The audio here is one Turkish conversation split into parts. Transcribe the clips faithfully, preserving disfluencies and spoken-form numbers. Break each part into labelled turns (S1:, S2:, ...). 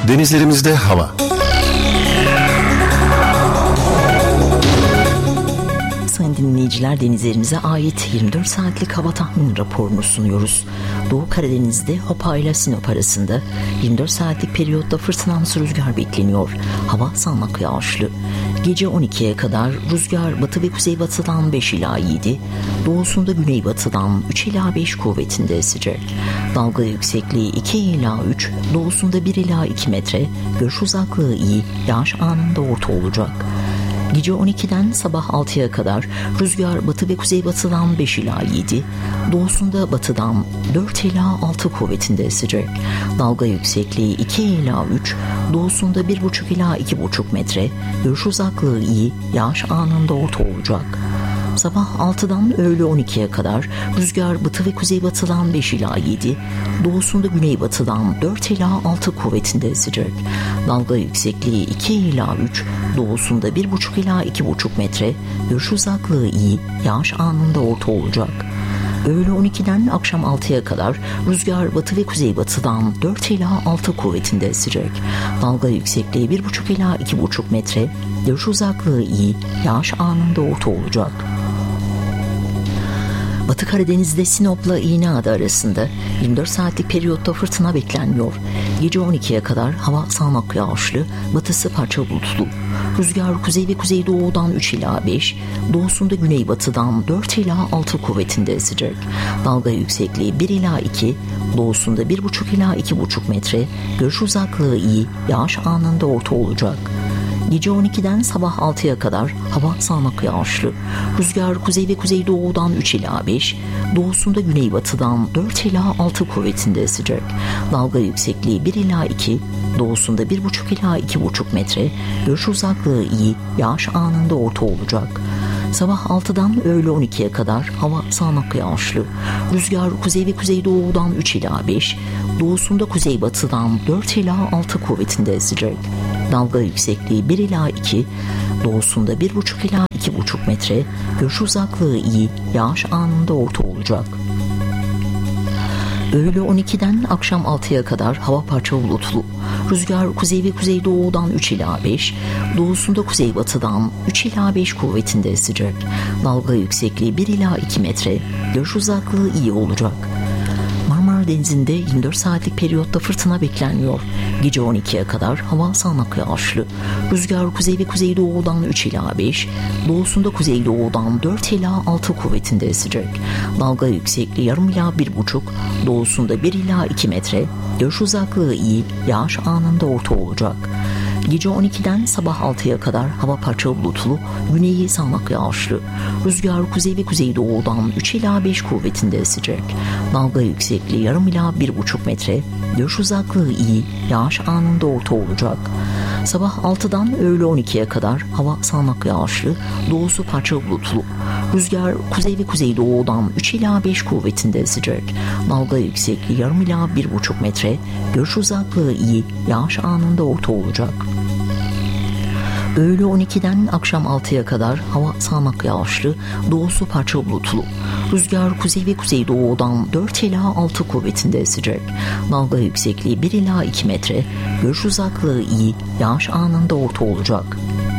S1: Denizlerimizde hava.
S2: Sayın dinleyiciler, denizlerimize ait yirmi dört saatlik hava tahmini raporunu sunuyoruz. Doğu Karadeniz'de Hopa ile Sinop arasında yirmi dört saatlik periyotta fırtınamsı rüzgar bekleniyor. Hava sağanak yağışlı. Gece on ikiye kadar rüzgar batı ve kuzeybatıdan beş ila yedi, doğusunda güneybatıdan üç ila beş kuvvetinde esecek. Dalga yüksekliği iki ila üç, doğusunda bir ila iki metre, görüş uzaklığı iyi, yağış anında orta olacak. Gece on ikiden sabah altıya kadar rüzgar batı ve kuzeybatıdan beş ila yedi, doğusunda batıdan dört ila altı kuvvetinde esecek. Dalga yüksekliği iki ila üç, doğusunda bir buçuk ila iki buçuk metre, görüş uzaklığı iyi, yağış anında orta olacak. Sabah altıdan öğle on ikiye kadar rüzgar batı ve kuzeybatıdan beş ila yedi, doğusunda güneybatıdan dört ila altı kuvvetinde esecek. Dalga yüksekliği iki ila üç, doğusunda bir buçuk ila iki buçuk metre, görüş uzaklığı iyi, yağış anında orta olacak. Öğle on ikiden akşam altıya kadar rüzgar batı ve kuzeybatıdan dört ila altı kuvvetinde esecek. Dalga yüksekliği bir buçuk ila iki buçuk metre, görüş uzaklığı iyi, yağış anında orta olacak. Batı Karadeniz'de Sinop'la İğneada arasında yirmi dört saatlik periyotta fırtına bekleniyor. Gece on ikiye kadar hava sağanak yağışlı, batısı parça bulutlu. Rüzgar kuzey ve kuzeydoğudan üç ila beş, doğusunda güneybatıdan dört ila altı kuvvetinde esecek. Dalga yüksekliği bir ila iki, doğusunda bir buçuk ila iki buçuk metre, görüş uzaklığı iyi, yağış anında orta olacak. Gece on ikiden sabah altıya kadar hava sağanak yağışlı. Rüzgar kuzey ve kuzeydoğudan üç ila beş, doğusunda güneybatıdan dört ila altı kuvvetinde esecek. Dalga yüksekliği bir ila iki, doğusunda bir buçuk ila iki buçuk metre, görüş uzaklığı iyi, yağış anında orta olacak. Sabah altıdan öğle on ikiye kadar hava sağanak yağışlı. Rüzgar kuzey ve kuzeydoğudan üç ila beş, doğusunda kuzeybatıdan dört ila altı kuvvetinde esecek. Dalga yüksekliği bir ila iki, doğusunda bir buçuk ila iki buçuk metre, görüş uzaklığı iyi, yağış anında orta olacak. Öğle on ikiden akşam altıya kadar hava parça bulutlu. Rüzgar kuzey ve kuzeydoğudan üç ila beş, doğusunda kuzeybatıdan üç ila beş kuvvetinde esecek. Dalga yüksekliği bir ila iki metre, görüş uzaklığı iyi olacak. Marmara Denizi'nde yirmi dört saatlik periyotta fırtına bekleniyor. Gece on ikiye kadar hava sağanak yağışlı. Rüzgar kuzey ve kuzeydoğudan üç ila beş, doğusunda kuzeydoğudan dört ila altı kuvvetinde esecek. Dalga yüksekliği yarım ila bir buçuk, doğusunda bir ila iki metre, görüş uzaklığı iyi, yağış anında orta olacak. Gece on ikiden sabah altıya kadar hava parça bulutlu, güneyi sağanak yağışlı. Rüzgar kuzey ve kuzeydoğudan üç ila beş kuvvetinde esecek. Dalga yüksekliği yarım ila bir buçuk metre, görüş uzaklığı iyi, yağış anında orta olacak. Sabah altıdan öğle on ikiye kadar hava sağanak yağışlı, doğusu parça bulutlu. Rüzgar kuzey ve kuzeydoğudan üç ila beş kuvvetinde esecek. Dalga yüksekliği yarım ila bir buçuk metre, görüş uzaklığı iyi, yağış anında orta olacak. Öğle on ikiden akşam altıya kadar hava sağanak yağışlı, doğusu parça bulutlu. Rüzgar kuzey ve kuzeydoğudan dört ila altı kuvvetinde esecek. Dalga yüksekliği bir ila iki metre, görüş uzaklığı iyi, yağış anında orta olacak.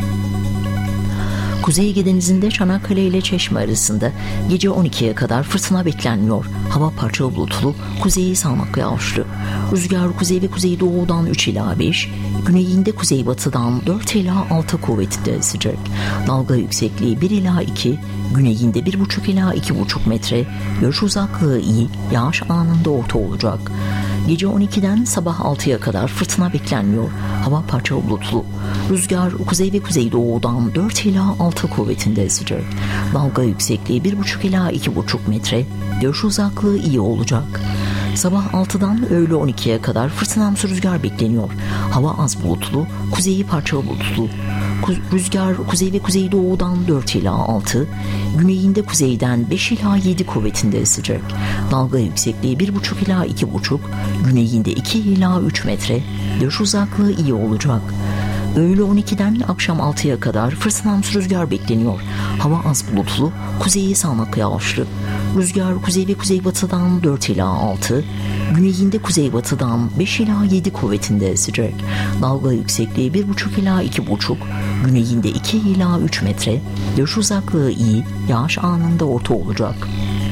S2: Kuzey Ege Denizi'nde Çanakkale ile Çeşme arasında gece on ikiye kadar fırtına bekleniyor. Hava parça bulutlu, kuzeyi sağanak yağışlı. Rüzgar kuzey ve kuzeydoğudan üç ila beş, güneyinde kuzeybatıdan dört ila altı kuvvetinde esecek. Dalga yüksekliği bir ila iki, güneyinde bir buçuk ila iki buçuk metre, görüş uzaklığı iyi, yağış anında orta olacak. Gece on ikiden sabah altıya kadar fırtına beklenmiyor. Hava parça bulutlu. Rüzgar kuzey ve kuzeydoğudan dört ila altı kuvvetinde esecek. Dalga yüksekliği bir buçuk ila iki buçuk metre, görüş uzaklığı iyi olacak. Sabah altıdan öğle on ikiye kadar fırtınamsı rüzgar bekleniyor. Hava az bulutlu, kuzeyi parça bulutlu. Rüzgar kuzey ve kuzeydoğudan dört ila altı, güneyinde kuzeyden beş ila yedi kuvvetinde esecek. Dalga yüksekliği bir buçuk ila iki buçuk, güneyinde iki ila üç metre, görüş uzaklığı iyi olacak. Öğle on ikiden akşam altıya kadar fırtınamsı rüzgar bekleniyor. Hava az bulutlu, kuzeyi sağanak yağışlı. Rüzgar kuzey ve kuzeybatıdan dört ila altı, güneyinde kuzeybatıdan beş ila yedi kuvvetinde esecek. Dalga yüksekliği bir buçuk ila iki buçuk, güneyinde iki ila üç metre, görüş uzaklığı iyi, yağış anında orta olacak.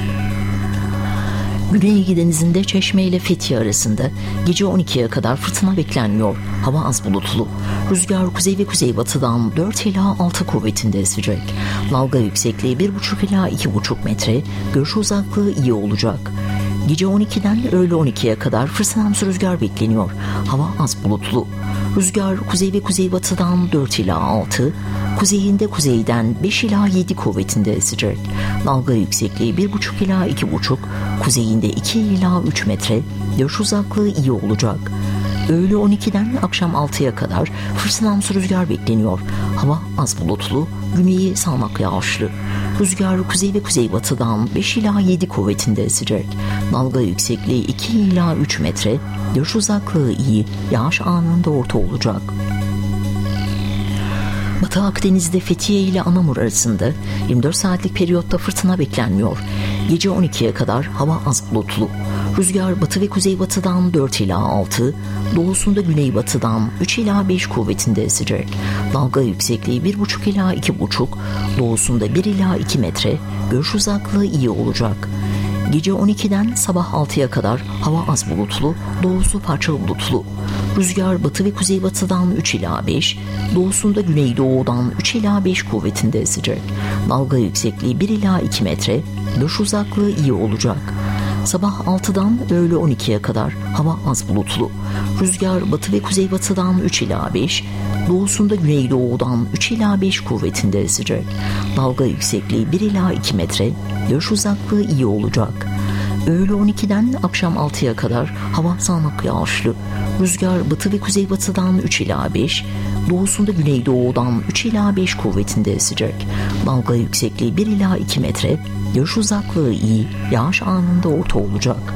S2: Güney Ege Denizi'nde Çeşme ile Fethiye arasında gece on ikiye kadar fırtına beklenmiyor. Hava az bulutlu. Rüzgar kuzey ve kuzeybatıdan dört ila altı kuvvetinde esecek. Dalga yüksekliği bir buçuk ila iki buçuk metre, görüş uzaklığı iyi olacak. Gece on ikiden öğle on ikiye kadar fırtınamsı rüzgar bekleniyor. Hava az bulutlu. Rüzgar kuzey ve kuzeybatıdan dört ila altı, kuzeyinde kuzeyden beş ila yedi kuvvetinde esecek. Dalga yüksekliği bir buçuk ila iki buçuk, kuzeyinde iki ila üç metre, görüş uzaklığı iyi olacak. Öğle on ikiden akşam altıya kadar fırtınamsı rüzgar bekleniyor. Hava az bulutlu, güneyi sağanak yağışlı. Rüzgar kuzey ve kuzeybatıdan beş ila yedi kuvvetinde esecek. Dalga yüksekliği iki ila üç metre, görüş uzaklığı iyi, yağış anında orta olacak. Batı Akdeniz'de Fethiye ile Anamur arasında yirmi dört saatlik periyotta fırtına beklenmiyor. Gece on ikiye kadar hava az bulutlu. Rüzgar batı ve kuzeybatıdan dört ila altı, doğusunda güneybatıdan üç ila beş kuvvetinde esecek. Dalga yüksekliği bir buçuk ila iki buçuk, doğusunda bir ila iki metre, görüş uzaklığı iyi olacak. Gece on ikiden sabah altıya kadar hava az bulutlu, doğusu parçalı bulutlu. Rüzgar batı ve kuzeybatıdan üç ila beş, doğusunda güneydoğudan üç ila beş kuvvetinde esecek. Dalga yüksekliği bir ila iki metre, görüş uzaklığı iyi olacak. Sabah altıdan öğle on ikiye kadar hava az bulutlu. Rüzgar batı ve kuzeybatıdan üç ila beş, doğusunda güneydoğudan üç ila beş kuvvetinde esecek. Dalga yüksekliği bir ila iki metre, görüş uzaklığı iyi olacak. Öğle on ikiden akşam altıya kadar hava sağanak yağışlı. Rüzgar batı ve kuzeybatıdan üç ila beş, doğusunda güneydoğudan üç ila beş kuvvetinde esecek. Dalga yüksekliği bir ila iki metre, görüş uzaklığı iyi, yağış anında orta olacak.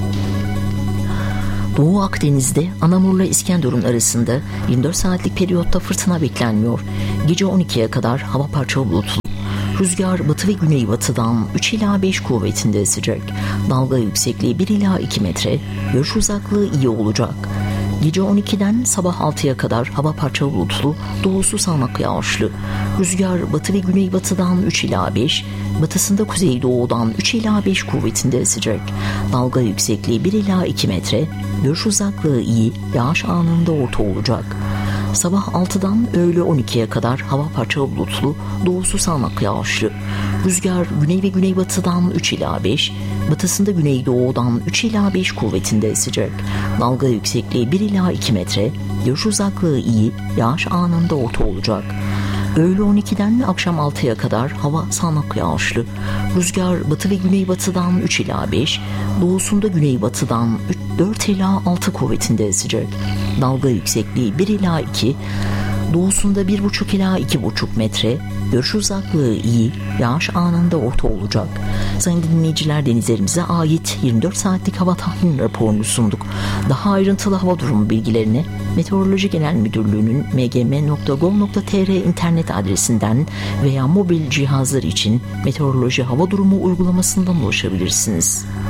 S2: Doğu Akdeniz'de Anamur'la İskenderun arasında yirmi dört saatlik periyotta fırtına beklenmiyor. Gece on ikiye kadar hava parçalı bulutlu. Rüzgar batı ve güneybatıdan üç ila beş kuvvetinde esecek. Dalga yüksekliği bir ila iki metre, görüş uzaklığı iyi olacak. Gece on ikiden sabah altıya kadar hava parçalı bulutlu, doğusu sağanak yağışlı. Rüzgar batı ve güneybatıdan üç ila beş, batısında kuzeydoğudan üç ila beş kuvvetinde esecek. Dalga yüksekliği bir ila iki metre, görüş uzaklığı iyi, yağış anında orta olacak. Sabah altıdan öğle on ikiye kadar hava parçalı bulutlu, doğusu sağanak yağışlı. Rüzgar güney ve güneybatıdan üç ila beş, batısında güneydoğudan üç ila beş kuvvetinde esecek. Dalga yüksekliği bir ila iki metre, görüş uzaklığı iyi, yağış anında orta olacak. Öğle on ikiden akşam altıya kadar hava sağanak yağışlı. Rüzgar batı ve güneybatıdan üç ila beş, doğusunda güneybatıdan dört ila altı kuvvetinde esecek. Dalga yüksekliği bir ila iki, doğusunda bir buçuk ila iki buçuk metre, görüş uzaklığı iyi, yağış anında orta olacak. Sayın dinleyiciler, denizlerimize ait yirmi dört saatlik hava tahmin raporunu sunduk. Daha ayrıntılı hava durumu bilgilerine Meteoroloji Genel Müdürlüğü'nün m g m nokta gov nokta t r internet adresinden veya mobil cihazlar için meteoroloji hava durumu uygulamasından ulaşabilirsiniz.